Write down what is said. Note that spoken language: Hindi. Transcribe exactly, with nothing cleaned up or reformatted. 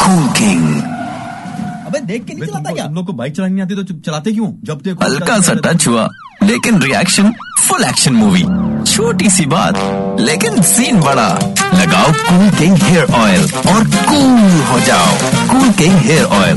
Cool king. अबे देख के नहीं चलाता क्या? तुम लोग को बाइक चलानी आती तो चलाते क्यों? जब देखो हल्का सा टच हुआ, लेकिन रिएक्शन फुल एक्शन मूवी। छोटी सी बात लेकिन सीन बड़ा। लगाओ कूल किंग हेयर ऑयल और कूल हो जाओ। Cool king hair oil.